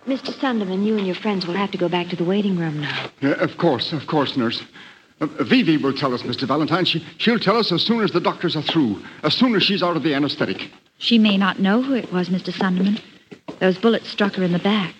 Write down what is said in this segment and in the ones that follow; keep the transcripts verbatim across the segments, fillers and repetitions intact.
Mister Sunderman, you and your friends will have to go back to the waiting room now. Yeah, of course, of course, nurse. Uh, Vivi will tell us, Mister Valentine. She, she'll tell us as soon as the doctors are through, as soon as she's out of the anesthetic. She may not know who it was, Mister Sunderman. Those bullets struck her in the back.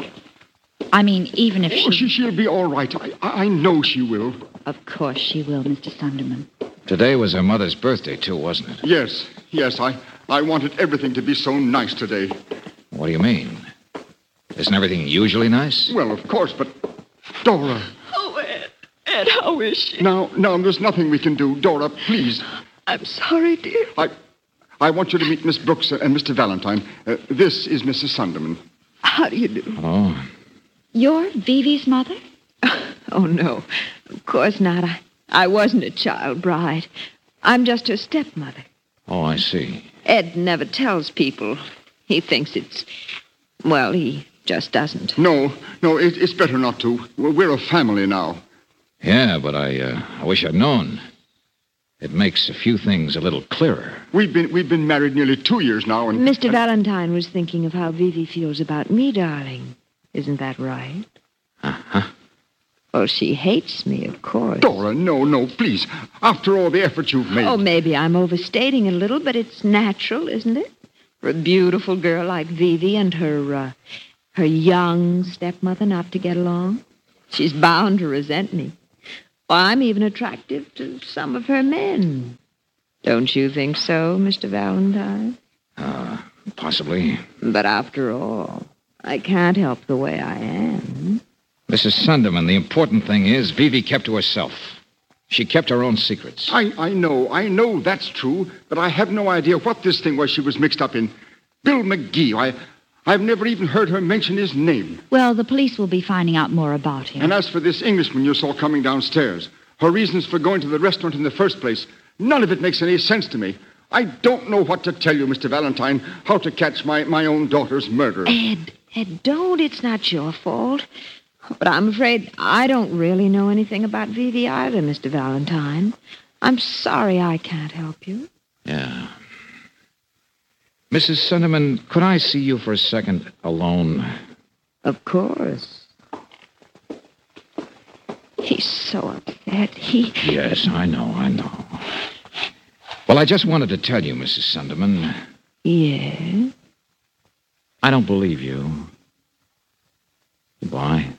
I mean, even if oh, she... she... She'll be all right. I, I know she will. Of course she will, Mister Sunderman. Today was her mother's birthday, too, wasn't it? Yes, yes. I, I wanted everything to be so nice today. What do you mean? Isn't everything usually nice? Well, of course, but... Dora... Oh, Ed. Ed, how is she? Now, now, there's nothing we can do. Dora, please. I'm sorry, dear. I... I want you to meet Miss Brooks and Mister Valentine. Uh, this is Missus Sunderman. How do you do? Oh. You're Vivi's mother? Oh, no. Of course not. I, I wasn't a child bride. I'm just her stepmother. Oh, I see. Ed never tells people. He thinks it's... Well, he just doesn't. No, no, it, it's better not to. We're a family now. Yeah, but I, uh, I wish I'd known. It makes a few things a little clearer. We've been we've been married nearly two years now, and... Mister and... Valentine was thinking of how Vivi feels about me, darling. Isn't that right? Uh-huh. Well, she hates me, of course. Dora, no, no, please. After all the effort you've made... Oh, maybe I'm overstating it a little, but it's natural, isn't it? For a beautiful girl like Vivi and her, uh, her young stepmother not to get along. She's bound to resent me. Well, I'm even attractive to some of her men. Don't you think so, Mister Valentine? Uh, possibly. But after all, I can't help the way I am. Missus Sunderman, the important thing is Vivi kept to herself. She kept her own secrets. I, I know, I know that's true, but I have no idea what this thing was she was mixed up in. Bill McGee, I, I've never even heard her mention his name. Well, the police will be finding out more about him. And as for this Englishman you saw coming downstairs, her reasons for going to the restaurant in the first place, none of it makes any sense to me. I don't know what to tell you, Mister Valentine, how to catch my, my own daughter's murderer. Ed, Ed, don't. It's not your fault. But I'm afraid I don't really know anything about Vivi either, Mister Valentine. I'm sorry I can't help you. Yeah. Missus Sunderman, could I see you for a second alone? Of course. He's so upset. He... Yes, I know, I know. Well, I just wanted to tell you, Missus Sunderman. Yes? I don't believe you. Goodbye.